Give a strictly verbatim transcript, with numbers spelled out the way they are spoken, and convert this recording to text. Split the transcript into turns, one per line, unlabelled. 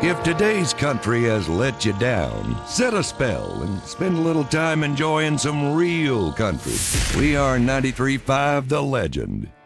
If today's country has let you down, set a spell and spend a little time enjoying some real country. We are ninety-three point five The Legend.